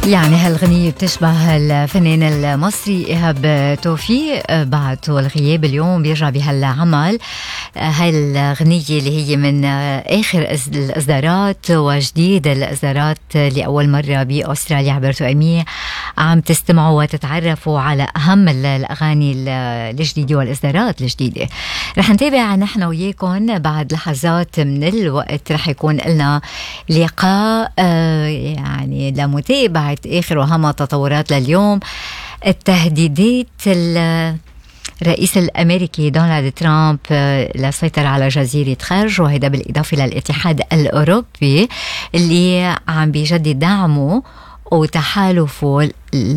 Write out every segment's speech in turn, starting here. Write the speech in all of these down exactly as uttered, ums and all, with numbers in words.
يعني هالغنية بتشبه الفنان المصري إيهاب توفيق بعد الغياب اليوم بيرجع بهالعمل. هاي الغنية اللي هي من آخر الإصدارات وجديد الإصدارات لأول مرة بأستراليا عبر توأمية عم تستمعوا وتتعرفوا على أهم الأغاني الجديدة والإصدارات الجديدة. رح نتابع نحن وياكم بعد لحظات من الوقت. رح يكون لنا لقاء يعني لمتابعة آخر وأهم التطورات لليوم. التهديدات الرئيس الأمريكي دونالد ترامب للسيطرة على جزيرة خرج، وهذا بالإضافة للاتحاد الأوروبي اللي عم بيجدد دعمه وتحالفه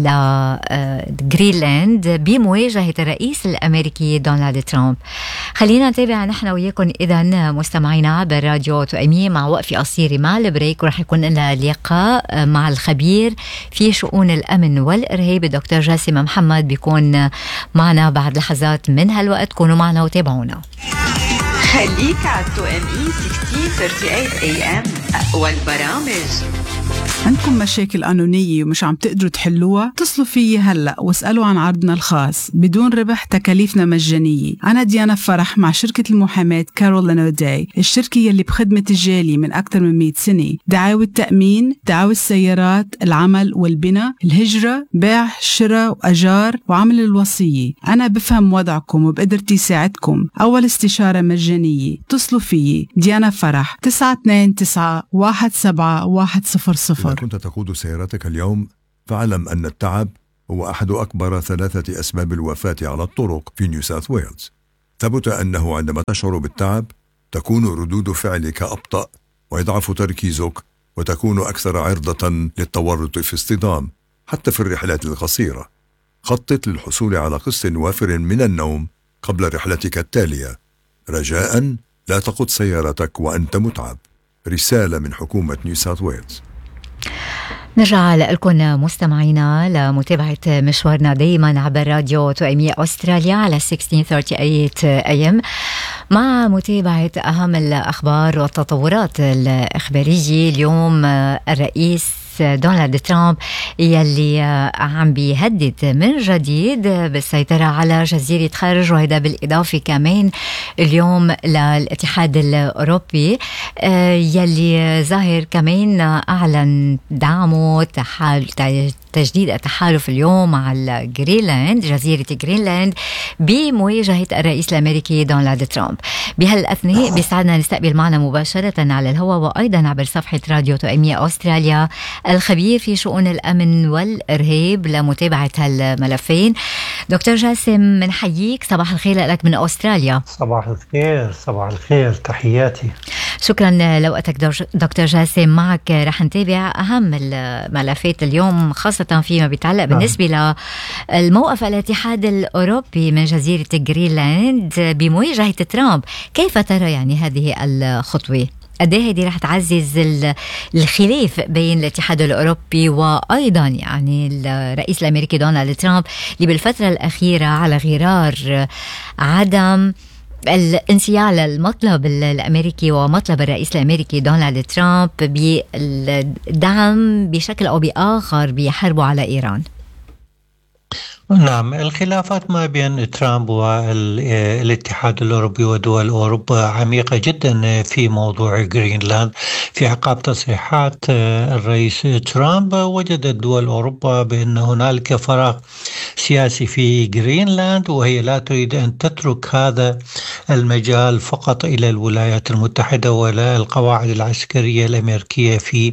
لغرينلاند بمواجهة الرئيس الأمريكي دونالد ترامب. خلينا نتابع نحن وياكم إذن مستمعينا بالراديو توأمية مع وقفة قصيرة مع البريك، ورح يكون لنا لقاء مع الخبير في شؤون الأمن والإرهاب الدكتور جاسم محمد بيكون معنا بعد لحظات من هالوقت. كونوا معنا وتابعونا. خليك على توأمية ستة ثلاثين ثمانية إيه إم أقوى البرامج. عندكم مشاكل قانونية ومش عم تقدروا تحلوها؟ اتصلوا فيي هلأ واسألوا عن عرضنا الخاص بدون ربح، تكاليفنا مجانية. أنا ديانا فرح مع شركة المحاماة كارولين أوداي، الشركة يلي بخدمة الجالي من أكثر من مئة سنة. دعاوى التأمين، دعاوى السيارات، العمل والبناء، الهجرة، بيع، شراء وأجار وعمل الوصية. أنا بفهم وضعكم وبقدرتي ساعدكم. أول استشارة مجانية. اتصلوا فيي ديانا فرح تسعة اثنين تسعة واحد سبعة واحد صفر صفر. إذا كنت تقود سيارتك اليوم فاعلم أن التعب هو أحد أكبر ثلاثة أسباب الوفاة على الطرق في نيو ساوث ويلز. ثبت أنه عندما تشعر بالتعب تكون ردود فعلك أبطأ ويضعف تركيزك وتكون أكثر عرضة للتورط في اصطدام حتى في الرحلات القصيرة. خطط للحصول على قسط وافر من النوم قبل رحلتك التالية. رجاء لا تقود سيارتك وأنت متعب. رسالة من حكومة نيو ساوث ويلز. نرجع لكم مستمعينا لمتابعة مشوارنا دايما عبر راديو توأمية أستراليا على ستة عشر ثلاثين إيه إم مع متابعة أهم الأخبار والتطورات الإخبارية. اليوم الرئيس دونالد ترامب يلي عم بيهدد من جديد بالسيطرة على جزيرة خرج، وهذا بالإضافة كمان اليوم للاتحاد الأوروبي يلي ظاهر كمان أعلن دعمه تحال تجديد التحالف اليوم مع جرينلاند، جزيرة جرينلاند، بمواجهة الرئيس الأمريكي دونالد ترامب. بهالأثناء بيسعدنا نستقبل معنا مباشرة على الهواء وأيضا عبر صفحة راديو توأمية أستراليا الخبير في شؤون الأمن والإرهاب لمتابعة هالملفين. دكتور جاسم منحييك، صباح الخير لك من أستراليا. صباح الخير. صباح الخير، تحياتي. شكرا لوقتك دكتور جاسم. معك رح نتابع أهم الملفات اليوم، خاصة فيما بيتعلق بالنسبة للموقف الاتحاد الأوروبي من جزيرة جرينلاند بمواجهة ترامب. كيف ترى يعني هذه الخطوة؟ قد ايه هذه رح تعزز الخلاف بين الاتحاد الأوروبي وأيضا يعني الرئيس الأمريكي دونالد ترامب اللي بالفترة الأخيرة على غرار عدم الانسياع للمطلب الأمريكي ومطلب الرئيس الأمريكي دونالد ترامب بالدعم بشكل أو بآخر بحربه على إيران؟ نعم، الخلافات ما بين ترامب والاتحاد الأوروبي ودول أوروبا عميقة جدا في موضوع جرينلاند. في عقاب تصريحات الرئيس ترامب وجدت دول أوروبا بأن هنالك فراغ سياسي في جرينلاند، وهي لا تريد أن تترك هذا المجال فقط إلى الولايات المتحدة ولا القواعد العسكرية الأمريكية في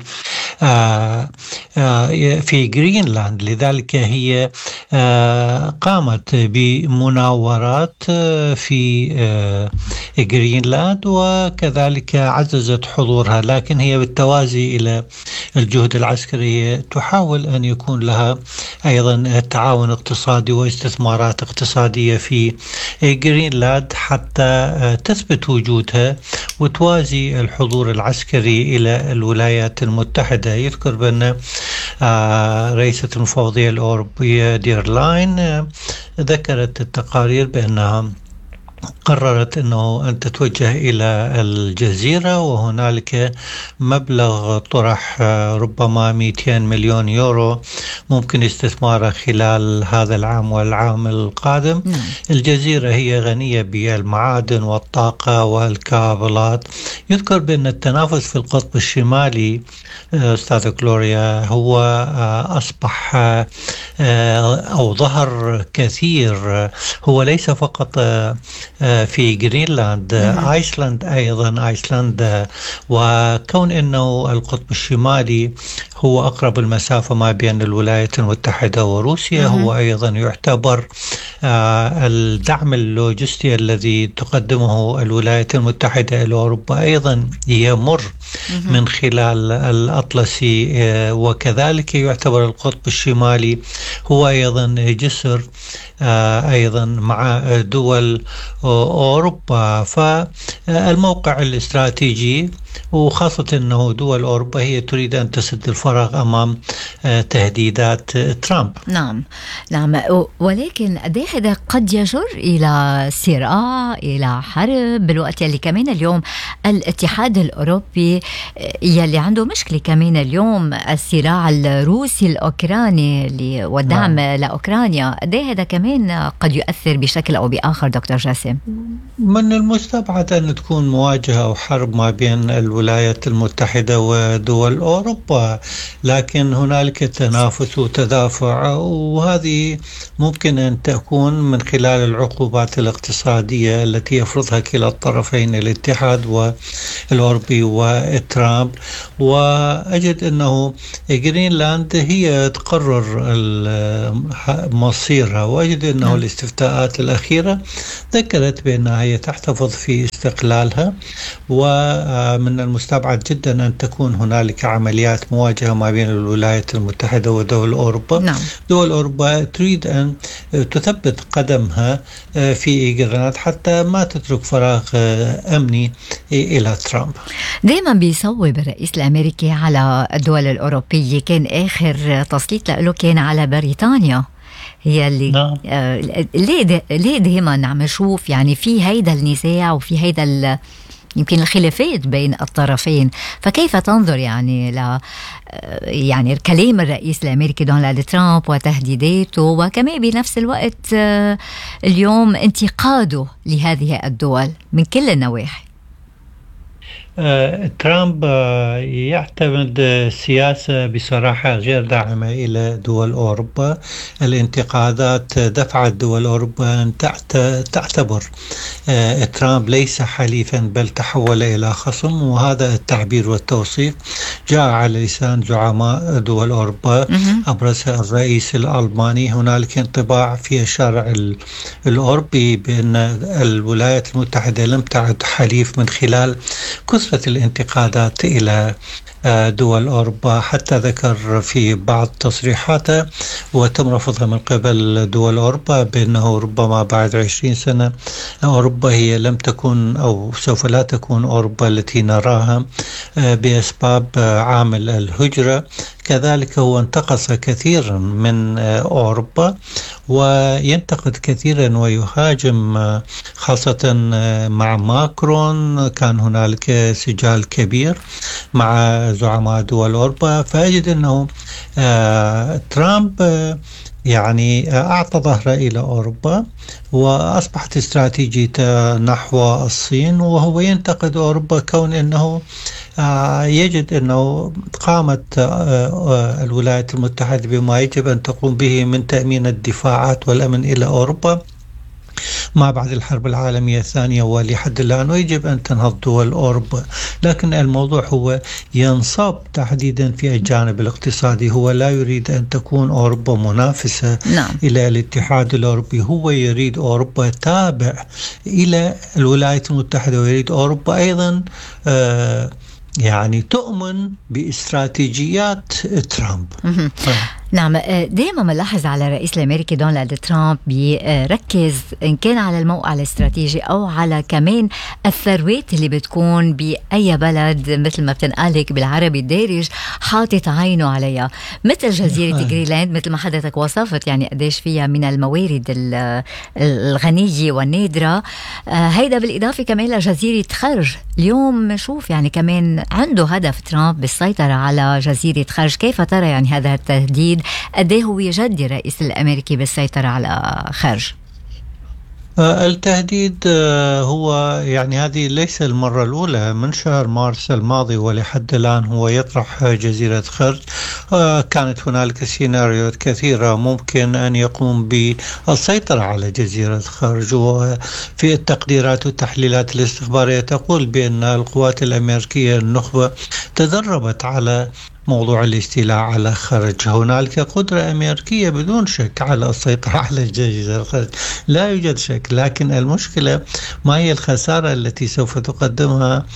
في جرينلاند. لذلك هي قامت بمناورات في جرينلاند وكذلك عززت حضورها، لكن هي بالتوازي إلى الجهد العسكري تحاول أن يكون لها أيضا تعاون اقتصادي واستثمارات اقتصادية في جرينلاند حتى تثبت وجودها وتوازي الحضور العسكري إلى الولايات المتحدة. يذكر بأن رئيسة المفوضية الأوروبية ديرلاين ذكرت التقارير بأنها قررت أنه أن تتوجه إلى الجزيرة، وهنالك مبلغ طرح ربما مئتين مليون يورو ممكن استثماره خلال هذا العام والعام القادم. م. الجزيرة هي غنية بالمعادن والطاقة والكابلات. يذكر بأن التنافس في القطب الشمالي أستاذ كلوريا هو أصبح أو ظهر كثير، هو ليس فقط في جرينلاند، آيسلاند أيضا آيسلاند وكون أنه القطب الشمالي هو أقرب المسافة ما بين الولايات المتحدة وروسيا، هو أيضا يعتبر الدعم اللوجستي الذي تقدمه الولايات المتحدة إلى أوروبا أيضا يمر من خلال الأطلسي، وكذلك يعتبر القطب الشمالي هو أيضا جسر أيضا مع دول أوروبا. فالموقع الاستراتيجي، وخاصة أنه دول أوروبا هي تريد أن تسد الفراغ أمام تهديدات ترامب. نعم نعم، ولكن هذا قد يجر إلى صراع، إلى حرب، بالوقت اللي كمان اليوم الاتحاد الأوروبي يلي عنده مشكلة كمان اليوم الصراع الروسي الأوكراني والدعم نعم. لأوكرانيا. هذا كمان قد يؤثر بشكل أو بآخر دكتور جاسم. من المستبعد أن تكون مواجهة أو حرب ما بين الولايات المتحدة ودول أوروبا، لكن هنالك تنافس وتدافع، وهذه ممكن أن تكون من خلال العقوبات الاقتصادية التي يفرضها كلا الطرفين، الاتحاد والأوروبي وترامب. وأجد أنه جرينلاند هي تقرر مصيرها، وأجد أنه م. الاستفتاءات الأخيرة ذكرت بأنها هي تحتفظ في استقلالها، ومن المستبعد جدا أن تكون هنالك عمليات مواجهة ما بين الولايات المتحدة ودول أوروبا. نعم. دول أوروبا تريد أن تثبت قدمها في جرينلاند حتى ما تترك فراغ أمني إلى ترامب. دائما بيصوب الرئيس الأمريكي على الدول الأوروبية، كان آخر تسليط له كان على بريطانيا هي اللي نعم. آه ليه ليه دائما عم نشوف يعني في هيدا النزاع وفي هيدا يمكن الخلافات بين الطرفين. فكيف تنظر يعني ل يعني كلام الرئيس الأمريكي دونالد ترامب وتهديداته، وكمان بنفس الوقت اليوم انتقاده لهذه الدول من كل النواحي؟ آه، ترامب آه، يعتمد سياسة بصراحة غير داعمة إلى دول أوروبا. الانتقادات دفعت دول أوروبا أن تعتبر آه، ترامب ليس حليفا بل تحول إلى خصم، وهذا التعبير والتوصيف جاء على لسان زعماء دول أوروبا أبرزها الرئيس الألماني. هنالك انطباع في الشارع الأوروبي بأن الولايات المتحدة لم تعد حليف من خلال كثرة الانتقادات إلى دول أوروبا، حتى ذكر في بعض تصريحاته وتم رفضها من قبل دول أوروبا بأنه ربما بعد عشرين سنة أوروبا هي لم تكن أو سوف لا تكون أوروبا التي نراها بأسباب عامل الهجرة. كذلك هو انتقص كثيرا من أوروبا وينتقد كثيرا ويهاجم، خاصة مع ماكرون كان هنالك سجال كبير مع زعماء دول أوروبا. فأجد أنه ترامب يعني أعطى ظهره إلى أوروبا وأصبحت استراتيجيته نحو الصين، وهو ينتقد أوروبا كون أنه يجد أنه قامت الولايات المتحدة بما يجب أن تقوم به من تأمين الدفاعات والأمن إلى أوروبا ما بعد الحرب العالمية الثانية، ولحد الآن ويجب أن تنهض دول أوروبا. لكن الموضوع هو ينصب تحديدا في الجانب الاقتصادي. هو لا يريد أن تكون أوروبا منافسة نعم. إلى الاتحاد الأوروبي، هو يريد أوروبا تابع إلى الولايات المتحدة، ويريد أوروبا أيضا آه يعني تؤمن باستراتيجيات ترامب. نعم، دائما بنلاحظ على الرئيس الأمريكي دونالد ترامب بيركز إن كان على الموقع الاستراتيجي أو على كمان الثروات اللي بتكون بأي بلد، مثل ما بتنقالك بالعربي الدارج، حاطط عينه عليها، مثل جزيرة جرينلاند مثل ما حضرتك وصفت، يعني قديش فيها من الموارد الغنية والنادرة. هيدا بالإضافة كمان لجزيرة خرج. اليوم نشوف يعني كمان عنده هدف ترامب بالسيطرة على جزيرة خرج. كيف ترى يعني هذا التهديد؟ قديه هو يجدي الرئيس الأمريكي بالسيطرة على خرج؟ التهديد هو يعني هذه ليس المرة الأولى. من شهر مارس الماضي ولحد الآن هو يطرح جزيرة خرج. كانت هنالك سيناريوهات كثيرة ممكن أن يقوم بالسيطرة على جزيرة خرج، وفي التقديرات والتحليلات الاستخبارية تقول بأن القوات الأمريكية النخبة تدربت على موضوع الاستيلاء على خرج. هنالك قدرة أمريكية بدون شك على السيطرة على جزيرة خرج، لا يوجد شك، لكن المشكلة ما هي الخسارة التي سوف تقدمها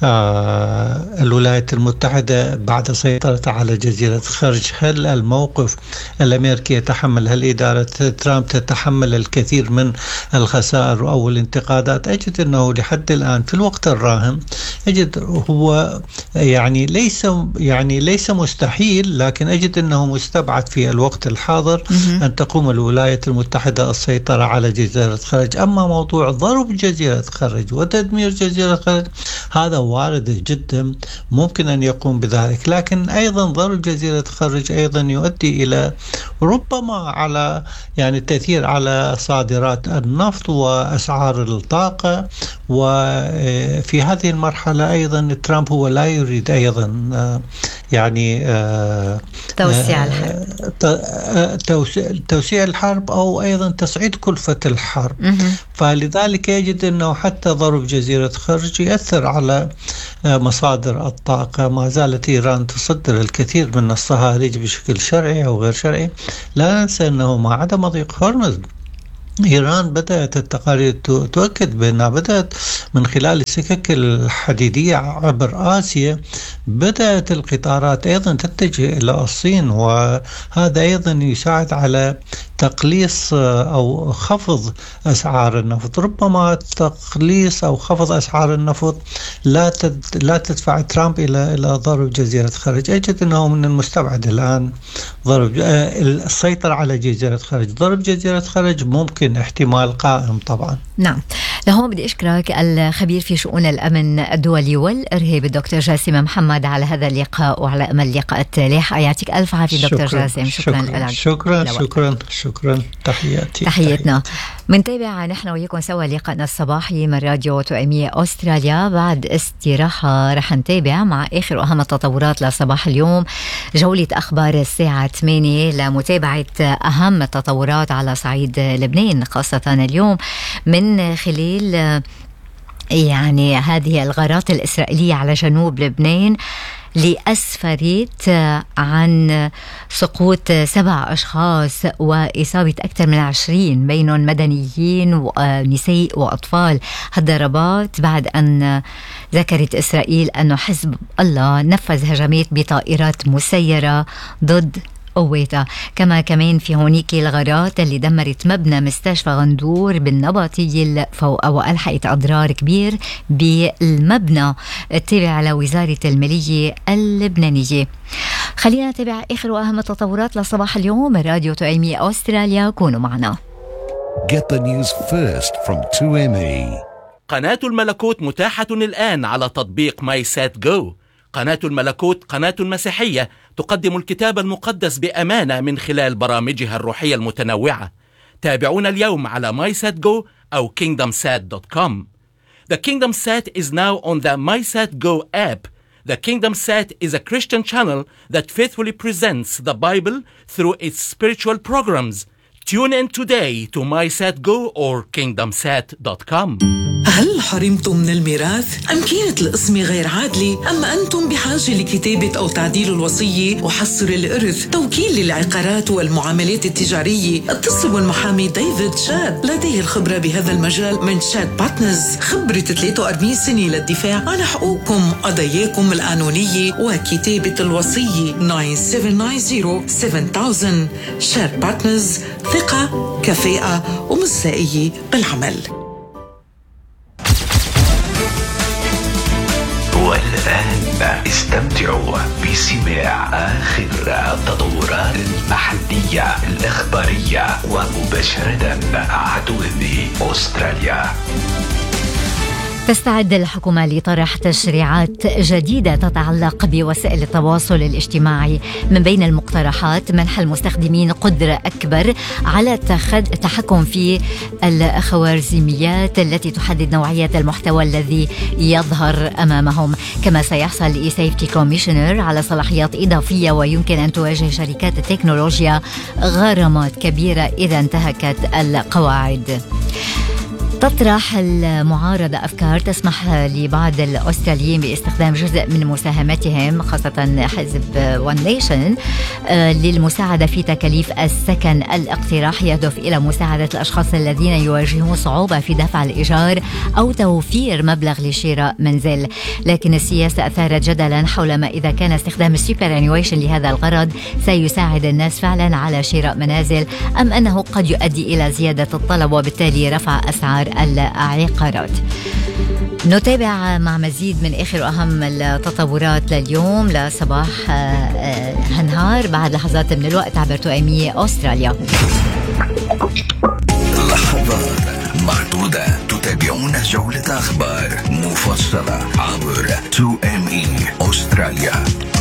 آه الولايات المتحدة بعد سيطرة على جزيرة خرج؟ هل الموقف الأمريكي يتحمل؟ هل إدارة ترامب تتحمل الكثير من الخسائر أو الانتقادات؟ أجد أنه لحد الآن في الوقت الراهن أجد هو يعني ليس يعني ليس مستحيل، لكن أجد أنه مستبعد في الوقت الحاضر أن تقوم الولايات المتحدة السيطرة على جزيرة خرج. أما موضوع ضرب جزيرة خرج وتدمير جزيرة خرج هذا وارد جدا، ممكن أن يقوم بذلك، لكن أيضا ضرب جزيرة خرج أيضا يؤدي إلى ربما على يعني التأثير على صادرات النفط وأسعار الطاقة. وفي هذه المرحلة أيضا ترامب هو لا يريد أيضا يعني آه توسيع الحرب آه توسيع الحرب أو أيضا تصعيد كلفة الحرب. فلذلك يجد أنه حتى ضرب جزيرة خرج يأثر على آه مصادر الطاقة. ما زالت إيران تصدر الكثير من الصهاريج بشكل شرعي أو غير شرعي. لا ننسى أنه مع عدم مضيق هرمز إيران بدأت التقارير تؤكد بأنها بدأت من خلال السكك الحديدية عبر آسيا، بدأت القطارات أيضا تتجه إلى الصين، وهذا أيضا يساعد على تقليص أو خفض أسعار النفط. ربما تقليص أو خفض أسعار النفط لا لا تدفع ترامب إلى إلى ضرب جزيرة خرج. أجد أنه من المستبعد الآن ضرب السيطرة على جزيرة خرج. ضرب جزيرة خرج ممكن، احتمال قائم طبعا. نعم، لهون بدي أشكرك الخبير في شؤون الأمن الدولي والإرهاب الدكتور جاسم محمد على هذا اللقاء وعلى أمل اللقاءات اللاحقة. يعطيك ألف عافية دكتور جاسم. شكرا شكرا شكرا, شكرا شكرا تحياتي تحياتنا. منتابع نحن وياكم سوا لقاءنا الصباحي من راديو توأمية أستراليا. بعد استراحة رح نتابع مع آخر وأهم التطورات لصباح اليوم، جولة أخبار الساعة ثمانية لمتابعة أهم التطورات على صعيد لبنان، خاصة اليوم من خلال يعني هذه الغارات الإسرائيلية على جنوب لبنان اللي أسفرت عن سقوط سبع أشخاص وإصابة أكثر من عشرين بينهم مدنيين ونساء وأطفال. هالضربات بعد أن ذكرت إسرائيل أن حزب الله نفذ هجمات بطائرات مسيرة ضد قواتها. كما كمان في هونيك الغارات اللي دمرت مبنى مستشفى غندور بالنبطية فوق وألحقت أضرار كبير بالمبنى التابع لوزارة المالية اللبنانية. خلينا نتابع آخر وأهم التطورات لصباح اليوم. راديو توأمية أستراليا، كونوا معنا. Get the news first from تو إم إي. قناة الملكوت متاحة الآن على تطبيق ماي سات جو. قناة الملكوت قناة مسيحية تقدم الكتاب المقدس بأمانة من خلال برامجها الروحية المتنوعة. تابعونا اليوم على ماي سات جو أو كينغدم سات دوت كوم. The Kingdom Sat is now on the MySatGo app. The Kingdom Sat is a Christian channel that faithfully presents the Bible through its spiritual programs. Tune in today to MySatGo or kingdomsat dot com. هل حرمتم من الميراث؟ أم كانت القسمة غير عادلة؟ أم أنتم بحاجة لكتابة أو تعديل الوصية وحصر الإرث؟ توكيل للعقارات والمعاملات التجارية؟ اتصلوا بالمحامي ديفيد شاد، لديه الخبرة بهذا المجال من شاد بارتنرز، خبرة ثلاثة وأربعين سنة للدفاع عن حقوقكم، قضاياكم القانونية وكتابة الوصية. تسعة سبعة تسعة صفر سبعة ألف. شاد بارتنرز، ثقة، كفاءة ومصداقية بالعمل. والآن استمتعوا بسماع آخر التطورات المحلية الإخبارية ومباشرة عدو أستراليا. تستعد الحكومة لطرح تشريعات جديدة تتعلق بوسائل التواصل الاجتماعي. من بين المقترحات منح المستخدمين قدرة أكبر على التحكم في الخوارزميات التي تحدد نوعية المحتوى الذي يظهر أمامهم. كما سيحصل إي سيفتي كوميشنر على صلاحيات إضافية، ويمكن أن تواجه شركات التكنولوجيا غرامات كبيرة إذا انتهكت القواعد. تطرح المعارضة أفكار تسمح لبعض الأستراليين باستخدام جزء من مساهمتهم، خاصة حزب ون نيشن، للمساعدة في تكاليف السكن. الاقتراح يهدف إلى مساعدة الأشخاص الذين يواجهون صعوبة في دفع الإيجار أو توفير مبلغ لشراء منزل. لكن السياسة أثارت جدلا حول ما إذا كان استخدام السوبر أنيويشن لهذا الغرض سيساعد الناس فعلا على شراء منازل، أم أنه قد يؤدي إلى زيادة الطلب وبالتالي رفع أسعار العقارات. نتابع مع مزيد من آخر وأهم التطورات لليوم لصباح هنهار بعد لحظات من الوقت عبر تو إم إي أستراليا. لحظات معدودة تتابعون جولة أخبار مفصلة عبر تو إم إي أستراليا.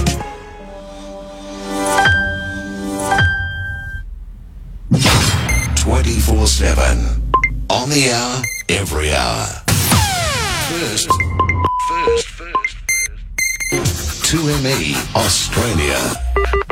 twenty-four seven on the hour, every hour. First, first, first, first. two M E Australia.